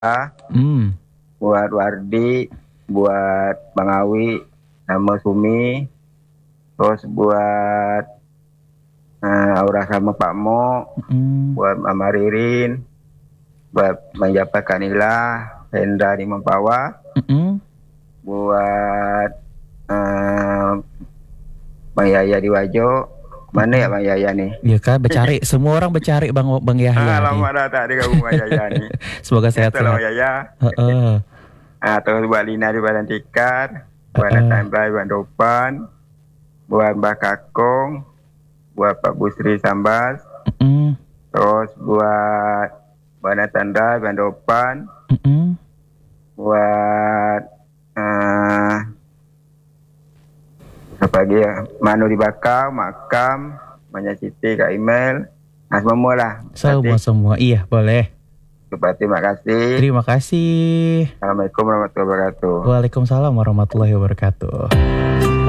Hmm. buat Wardi, buat Bang Awi, sama Sumi, terus buat Aura sama Pak Mo, buat Mama Ririn, buat Manjapa Kanila, Hendra di Mempawa, buat Bang Yaya di Wajo. Mana ya Bang Yaya nih? Ya kan, bercari. Semua orang bercari Bang Yahya nih. Lama dah tak digabung Bang Yaya nih. Semoga Itulah sehat-sehat. Bang Yaya. Heeh. Terus buat Lina di Badan Tikar, buat Nathan Blay, buat Dopan, buat Mbak Kakong, buat Pak Busri Sambas, terus buat Nathan Blay, buat Dopan, buat apa lagi ya, Manu di Bakau, Makam, Banyak Siti, Kak Email, semua lah. Semua. Iya, boleh. Terima kasih. Terima kasih. Assalamualaikum warahmatullahi wabarakatuh. Waalaikumsalam warahmatullahi wabarakatuh.